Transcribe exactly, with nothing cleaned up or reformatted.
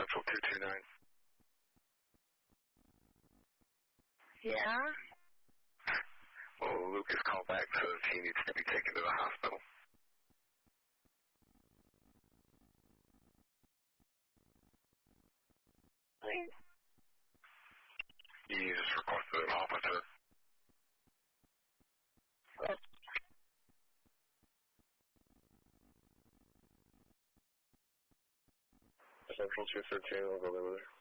Central two two nine. Yeah? Well, Lucas called back, says he needs to be taken to the hospital. Please. He just requested an officer. What? Central two thirteen, I'll go over there.